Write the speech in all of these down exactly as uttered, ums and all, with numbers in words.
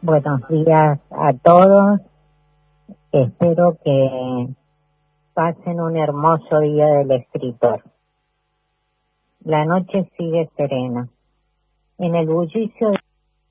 Buenos días a todos. Espero que pasen un hermoso día del escritor. La noche sigue serena. En el bullicio de...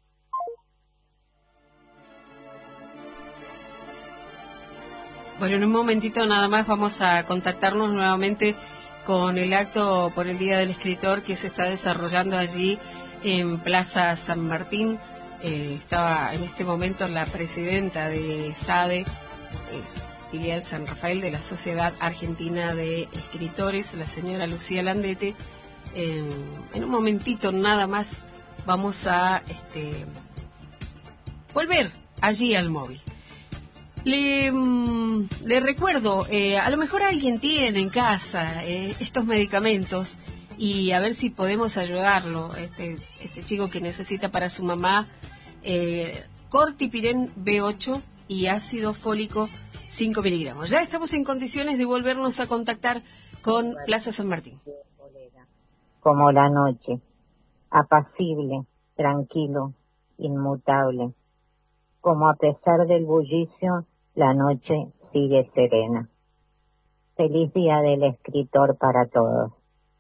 Bueno, en un momentito nada más vamos a contactarnos nuevamente con el acto por el Día del Escritor que se está desarrollando allí en Plaza San Martín. Eh, estaba en este momento la presidenta de S A D E, eh, filial San Rafael de la Sociedad Argentina de Escritores, la señora Lucía Landete. Eh, en un momentito nada más vamos a este, volver allí al móvil. Le, le recuerdo, eh, a lo mejor alguien tiene en casa eh, estos medicamentos y a ver si podemos ayudarlo, este, este chico que necesita para su mamá eh, Cortipiren B ocho y ácido fólico cinco miligramos. Ya estamos en condiciones de volvernos a contactar con Plaza San Martín. Como la noche, apacible, tranquilo, inmutable. Como a pesar del bullicio, la noche sigue serena. Feliz Día del Escritor para todos.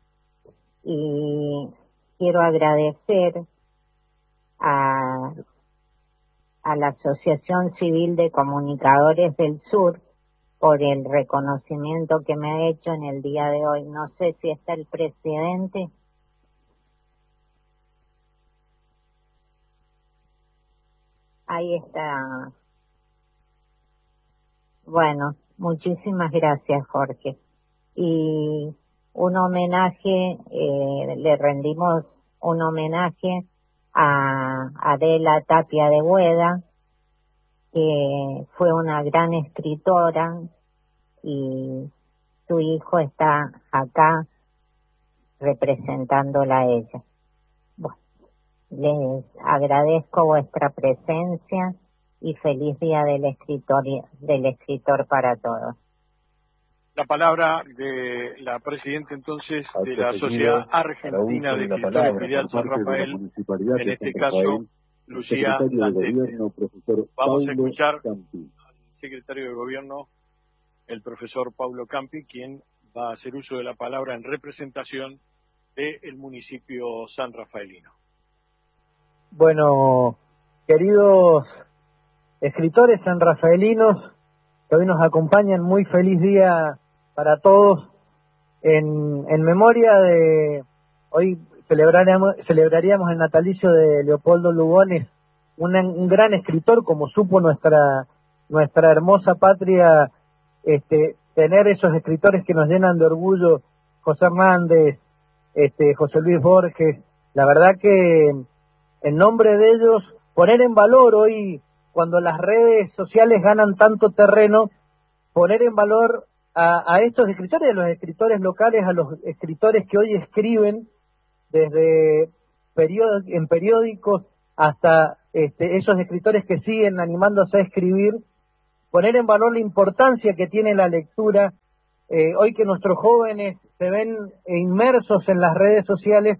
Y quiero agradecer a, a la Asociación Civil de Comunicadores del Sur por el reconocimiento que me ha hecho en el día de hoy. No sé si está el presidente. Ahí está. Bueno, muchísimas gracias, Jorge. Y un homenaje, eh, le rendimos un homenaje a Adela Tapia de Bueda, que fue una gran escritora y su hijo está acá representándola a ella. Bueno, les agradezco vuestra presencia y feliz Día del Escritor, del Escritor para todos. La palabra de la presidenta entonces de la Sociedad Argentina de Escritores Filial San Rafael, en este caso Lucía Landete. Vamos a escuchar al secretario de Gobierno, el profesor Paulo Campi, quien va a hacer uso de la palabra en representación del municipio sanrafaelino. Bueno, queridos escritores sanrafaelinos que hoy nos acompañan, muy feliz día para todos. En, en memoria de, hoy celebraríamos, celebraríamos el natalicio de Leopoldo Lugones, un, un gran escritor, como supo nuestra, nuestra hermosa patria, este, tener esos escritores que nos llenan de orgullo, José Hernández, este, José Luis Borges. La verdad que en nombre de ellos, poner en valor hoy, cuando las redes sociales ganan tanto terreno, poner en valor a, a estos escritores, a los escritores locales, a los escritores que hoy escriben desde periód- en periódicos hasta este, esos escritores que siguen animándose a escribir, poner en valor la importancia que tiene la lectura. Eh, hoy que nuestros jóvenes se ven inmersos en las redes sociales,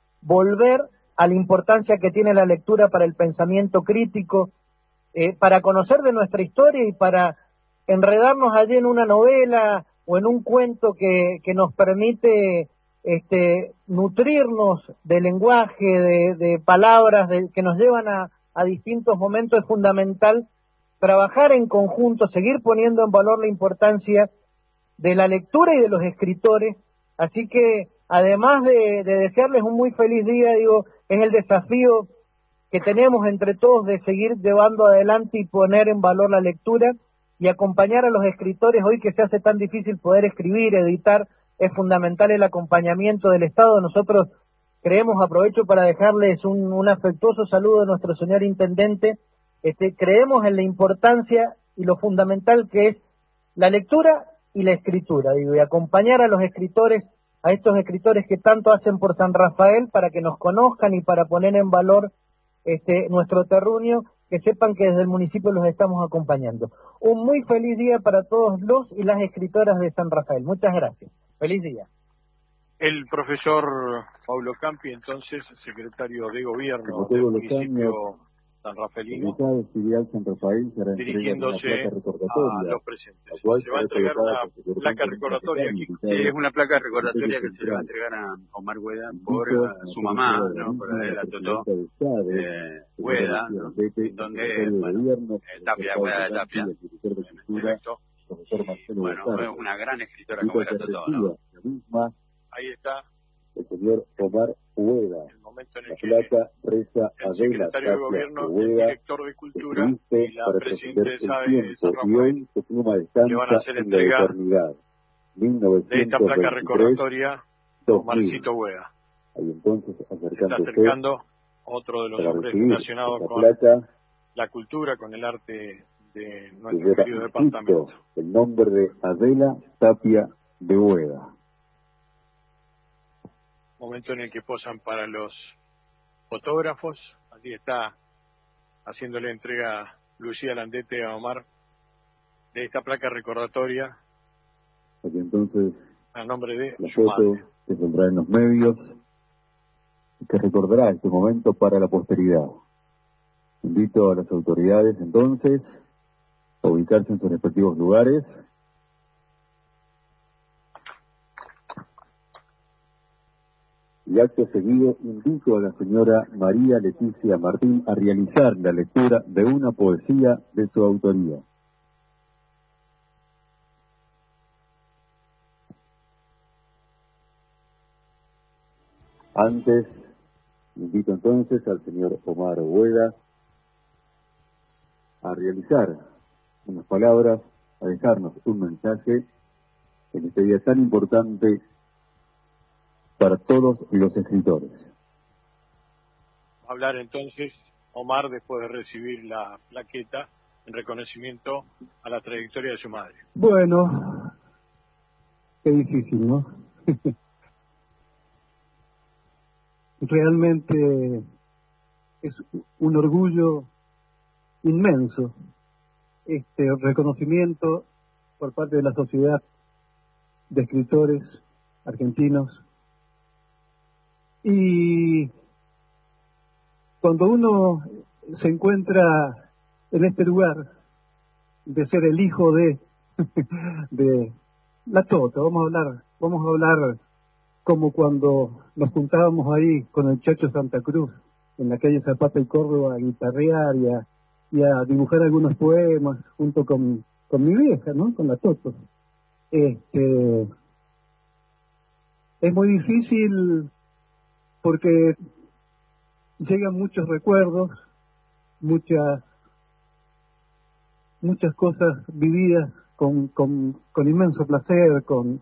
volver a la importancia que tiene la lectura para el pensamiento crítico, eh, para conocer de nuestra historia y para enredarnos allí en una novela o en un cuento que, que nos permite este, nutrirnos de lenguaje, de, de palabras de, que nos llevan a, a distintos momentos. Es fundamental trabajar en conjunto, seguir poniendo en valor la importancia de la lectura y de los escritores. Así que, además de, de desearles un muy feliz día, digo, es el desafío que tenemos entre todos de seguir llevando adelante y poner en valor la lectura y acompañar a los escritores. Hoy que se hace tan difícil poder escribir, editar, es fundamental el acompañamiento del Estado. Nosotros creemos, aprovecho para dejarles un, un afectuoso saludo a nuestro señor Intendente, este, creemos en la importancia y lo fundamental que es la lectura y la escritura, digo, y acompañar a los escritores, a estos escritores que tanto hacen por San Rafael para que nos conozcan y para poner en valor este, nuestro terruño, que sepan que desde el municipio los estamos acompañando. Un muy feliz día para todos los y las escritoras de San Rafael. Muchas gracias. Feliz día. El profesor Paulo Campi, entonces, secretario de Gobierno del municipio sanrafaelino, dirigiéndose a los presentes. Se va a entregar una placa recordatoria aquí. Sí, es una placa recordatoria que se le va a entregar a Omar Hueda por su mamá, ¿no? Por la Totó eh, Hueda, ¿no? Donde, bueno, eh, Tapia, Hueda de Tapia, correcto. Y, bueno, fue una gran escritora como era Totó, ¿no? Ahí está el señor Omar Hueda. el momento en el La que placa reza el Adela secretario de Tapia Gobierno, el Hueda, director de Cultura escribiste y la para presidenta de trascender S A el E de San tiempo, y Rafael hoy tu pluma le van a descansa hacer en la entrega eternidad. de esta placa mil novecientos veintitrés recordatoria a dos mil. Omarcito Hueda. Ahí entonces Se está acercándose acercando otro de los para hombres recibir relacionados esta con placa la cultura, con el arte de que nuestro lleva querido departamento. inscrito el nombre de Adela Tapia de Hueda. Momento en el que posan para los fotógrafos. Allí está haciéndole entrega Lucía Landete a Omar de esta placa recordatoria Aquí entonces a nombre de la su foto madre. que saldrá en los medios y que recordará este momento para la posteridad. Invito a las autoridades entonces a ubicarse en sus respectivos lugares. Y acto seguido invito a la señora María Leticia Martín a realizar la lectura de una poesía de su autoría. Antes, invito entonces al señor Omar Hueda a realizar unas palabras, a dejarnos un mensaje en este día tan importante para todos los escritores. Hablar entonces Omar después de recibir la plaqueta en reconocimiento a la trayectoria de su madre. Bueno, qué difícil, ¿no? Realmente es un orgullo inmenso este reconocimiento por parte de la Sociedad de Escritores Argentinos. Y cuando uno se encuentra en este lugar de ser el hijo de de la Tota, vamos a hablar, vamos a hablar como cuando nos juntábamos ahí con el Chacho Santa Cruz en la calle Zapata y Córdoba a guitarrear y a, y a dibujar algunos poemas junto con, con mi vieja, ¿no? Con la Toto. Este, es muy difícil porque llegan muchos recuerdos, muchas muchas cosas vividas con, con, con inmenso placer, con,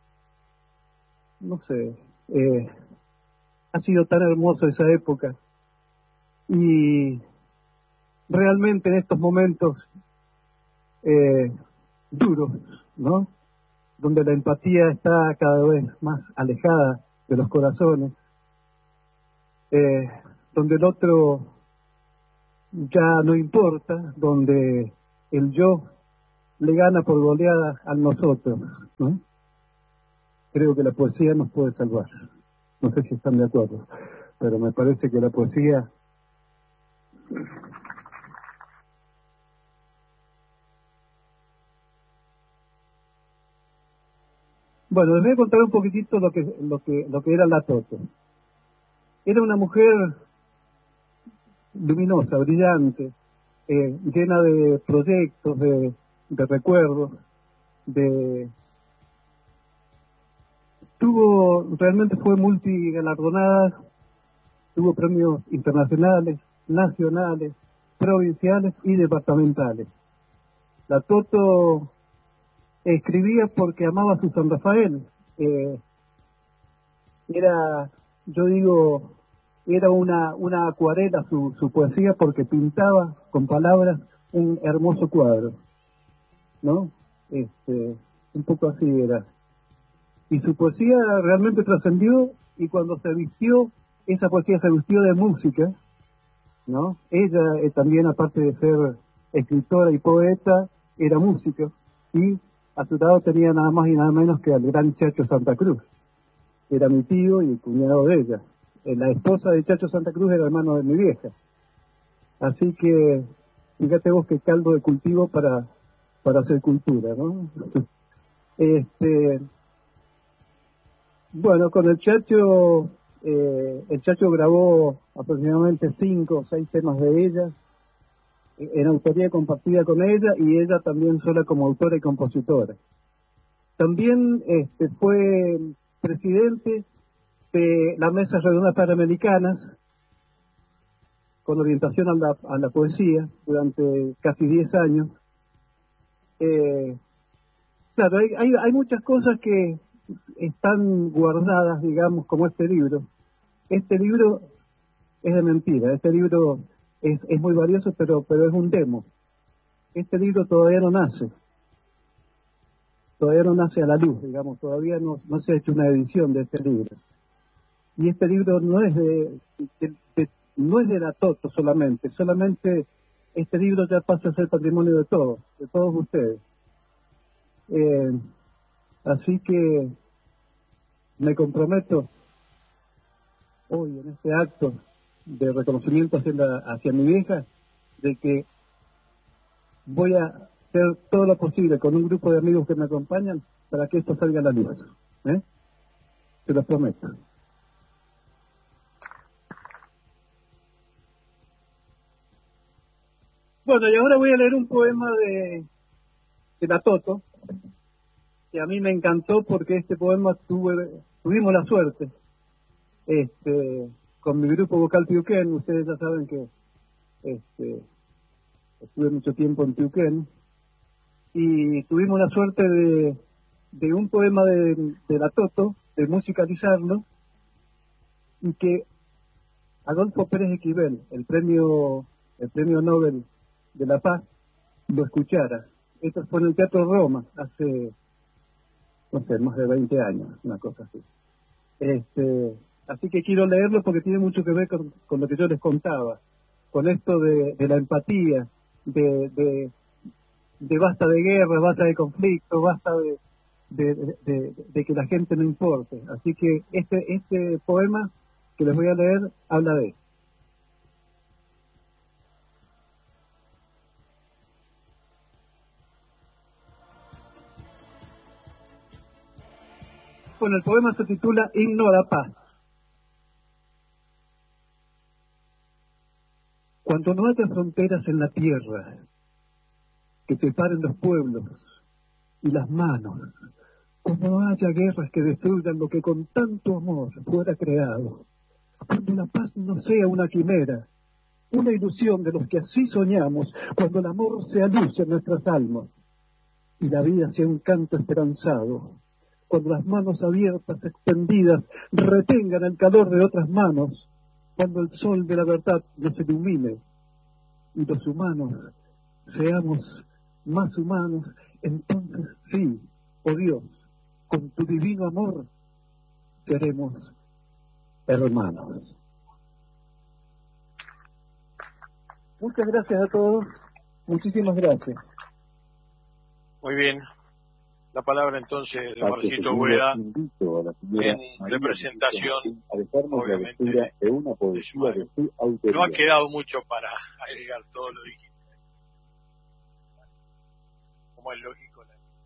no sé, eh, ha sido tan hermoso esa época. Y realmente en estos momentos eh, duros, ¿no? Donde la empatía está cada vez más alejada de los corazones, eh, donde el otro ya no importa, donde el yo le gana por goleada a nosotros, ¿no? Creo que la poesía nos puede salvar. No sé si están de acuerdo, pero me parece que la poesía bueno, les voy a contar un poquitito lo que lo que lo que era la Toto. Era una mujer luminosa, brillante, eh, llena de proyectos, de, de recuerdos, de tuvo, realmente fue multigalardonada, tuvo premios internacionales, nacionales, provinciales y departamentales. La Toto escribía porque amaba a su San Rafael. Eh, era, yo digo, era una, una acuarela su, su poesía porque pintaba con palabras un hermoso cuadro, ¿no? Este, un poco así era. Y su poesía realmente trascendió, y cuando se vistió, esa poesía se vistió de música, ¿no? Ella eh, también, aparte de ser escritora y poeta, era música, y a su lado tenía nada más y nada menos que al gran Chacho Santa Cruz, que era mi tío y cuñado de ella. Eh, la esposa de Chacho Santa Cruz era hermano de mi vieja. Así que, fíjate vos qué caldo de cultivo para, para hacer cultura, ¿no? este, bueno, con el Chacho, eh, el Chacho grabó aproximadamente cinco o seis temas de ella, en autoría compartida con ella, y ella también sola como autora y compositora. También este, fue presidente de las Mesas Redondas Panamericanas, con orientación a la, a la poesía, durante casi diez años. Eh, claro, hay, hay, hay muchas cosas que están guardadas, digamos, como este libro. Este libro es de mentira, este libro es, es muy valioso, pero, pero es un demo. Este libro todavía no nace. Todavía no nace a la luz, digamos, todavía no, no se ha hecho una edición de este libro. Y este libro no es de, de, de no es de la Toto solamente, solamente este libro ya pasa a ser patrimonio de todos, de todos ustedes. Eh, así que me comprometo hoy en este acto de reconocimiento hacia, la, hacia mi vieja, de que voy a hacer todo lo posible con un grupo de amigos que me acompañan para que esto salga a la luz. ¿Eh? Te lo prometo. Bueno, y ahora voy a leer un poema de, de la Toto, que a mí me encantó porque este poema tuve, tuvimos la suerte, este, con mi grupo vocal Piuquén. Ustedes ya saben que este, estuve mucho tiempo en Piuquén, y tuvimos la suerte de, de un poema de, de la Toto, de musicalizarlo, y que Adolfo Pérez Esquivel, el premio, el premio Nobel de la Paz, lo escuchara. Esto fue en el Teatro Roma, hace, no sé, más de veinte años, una cosa así. Este, así que quiero leerlo porque tiene mucho que ver con, con lo que yo les contaba, con esto de, de la empatía, de, de, de basta de guerra, basta de conflicto, basta de, de, de, de, de que la gente no importe. Así que este, este poema que les voy a leer habla de eso. Bueno, el poema se titula Himno a la Paz. Cuando no haya fronteras en la tierra que separen los pueblos y las manos, cuando no haya guerras que destruyan lo que con tanto amor fuera creado, cuando la paz no sea una quimera, una ilusión de los que así soñamos, cuando el amor sea luz en nuestras almas y la vida sea un canto esperanzado, cuando las manos abiertas, extendidas, retengan el calor de otras manos, cuando el sol de la verdad nos ilumine y los humanos seamos más humanos, entonces sí, oh Dios, con tu divino amor seremos hermanos. Muchas gracias a todos, muchísimas gracias. Muy bien. La palabra entonces de Marcito Hueda en representación, obviamente, de una poesía de su autoría. No ha quedado mucho para agregar todo lo dijiste. Como es lógico,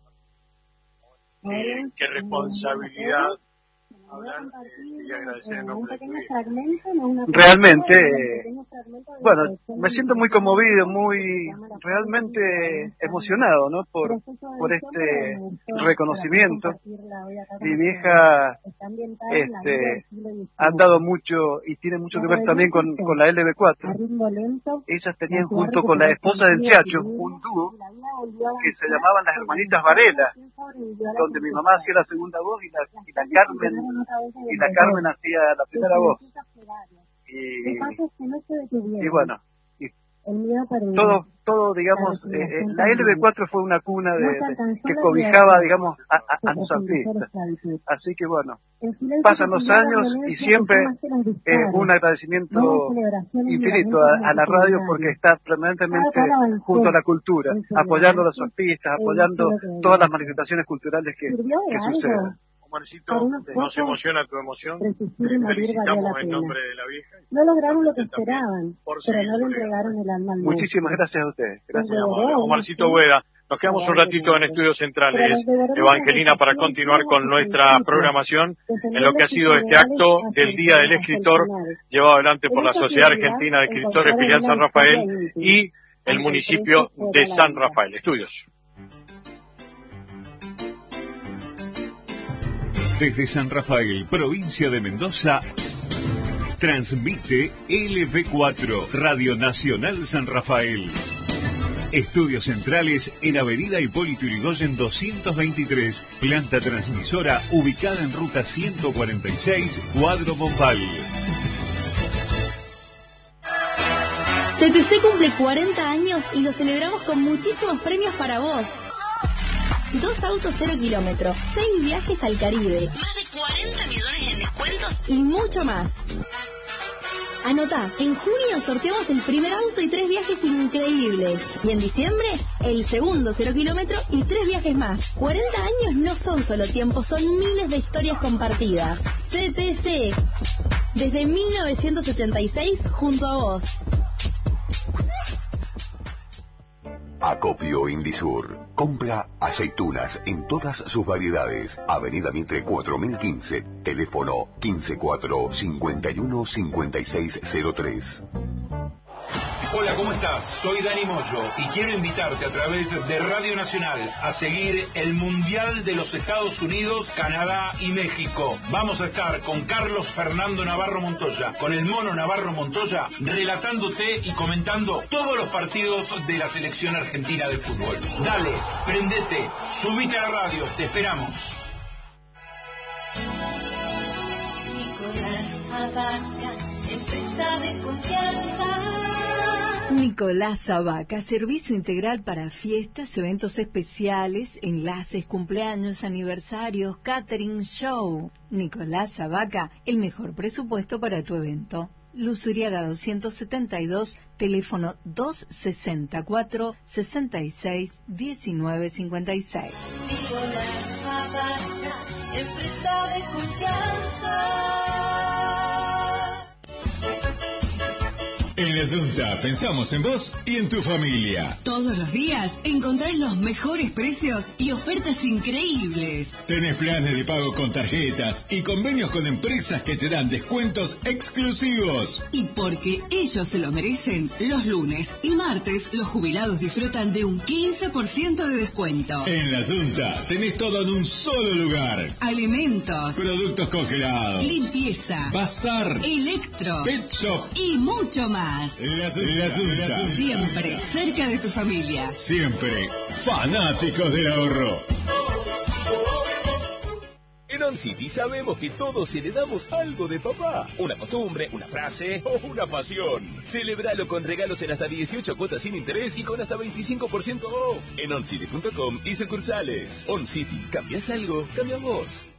eh, qué responsabilidad hablar eh, y agradecer en nombre de tu vida. Realmente, bueno, me siento muy conmovido, muy realmente emocionado, ¿no? Por, por este reconocimiento. Mi vieja este, ha dado mucho y tiene mucho que ver también con, con la L B cuatro. Ellas tenían junto con la esposa del Chacho un dúo que se llamaban las Hermanitas Varela, donde mi mamá hacía la segunda voz y la, y la Carmen y la Carmen hacía la primera voz. Y, y bueno, y todo, todo digamos, eh, la L B cuatro fue una cuna de, de, que cobijaba, digamos, a, a, a los artistas. Así que bueno, pasan los años y siempre eh, un agradecimiento infinito a, a la radio porque está permanentemente junto a la cultura, apoyando a los artistas, apoyando todas las manifestaciones culturales que, que sucedan. Omarcito, nos emociona tu emoción. Resistir y morir valía la en pena. nombre de la vieja. No lograron lo que esperaban, pero no le entregaron el alma al mundo. Muchísimas gracias a ustedes. Gracias, Omarcito Bueda. Nos quedamos un ratito en Estudios Centrales, Evangelina, para continuar con nuestra programación en lo que ha sido este acto del Día del Escritor, llevado adelante por la Sociedad Argentina de Escritores Filial San Rafael y el municipio de San Rafael. Estudios. Desde San Rafael, provincia de Mendoza, transmite L V cuatro, Radio Nacional San Rafael. Estudios centrales en Avenida Hipólito Yrigoyen doscientos veintitrés, planta transmisora ubicada en ruta ciento cuarenta y seis, Cuadro Bombal. C T C cumple cuarenta años y lo celebramos con muchísimos premios para vos. Dos autos cero kilómetros, seis viajes al Caribe, más de cuarenta millones en descuentos y mucho más. Anotá, en junio sorteamos el primer auto y tres viajes increíbles. Y en diciembre, el segundo cero kilómetro y tres viajes más. cuarenta años no son solo tiempo, son miles de historias compartidas. C T C, desde mil novecientos ochenta y seis, junto a vos. Acopio Indisur. Compra aceitunas en todas sus variedades. Avenida Mitre cuatro mil quince. Teléfono quince cuatro cincuenta y uno cincuenta y seis cero tres. Hola, ¿cómo estás? Soy Dani Moyo y quiero invitarte a través de Radio Nacional a seguir el Mundial de los Estados Unidos, Canadá y México. Vamos a estar con Carlos Fernando Navarro Montoya, con el Mono Navarro Montoya, relatándote y comentando todos los partidos de la selección argentina de fútbol. Dale, prendete, subite a la radio, te esperamos. Nicolás Abaca, empresa de confianza. Nicolás Abaca, servicio integral para fiestas, eventos especiales, enlaces, cumpleaños, aniversarios, catering, show. Nicolás Abaca, el mejor presupuesto para tu evento. Luz Uriaga doscientos setenta y dos, teléfono dos sesenta y cuatro, sesenta y seis, diecinueve cincuenta y seis. Nicolás Abaca, empresa de confianza. En La Junta pensamos en vos y en tu familia. Todos los días encontrás los mejores precios y ofertas increíbles. Tenés planes de pago con tarjetas y convenios con empresas que te dan descuentos exclusivos. Y porque ellos se lo merecen, los lunes y martes los jubilados disfrutan de un quince por ciento de descuento. En La Junta tenés todo en un solo lugar. Alimentos, productos congelados, limpieza, bazar, electro, pet shop y mucho más. La Junta. Siempre cerca de tu familia. Siempre fanáticos del ahorro. En OnCity sabemos que todos heredamos algo de papá. Una costumbre, una frase o una pasión. Celebralo con regalos en hasta dieciocho cuotas sin interés y con hasta veinticinco por ciento off. En oncity punto com y sucursales. OnCity. ¿Cambias algo? Cambia vos.